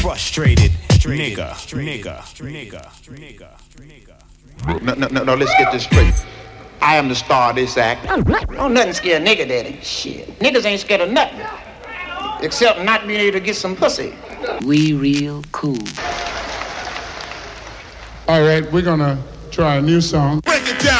Frustrated, nigga. No, let's get this straight. I am the star of this act. Don't nothing scare a nigga, daddy. Shit. Niggas ain't scared of nothing. Except not being able to get some pussy. We real cool. All right, we're gonna try a new song.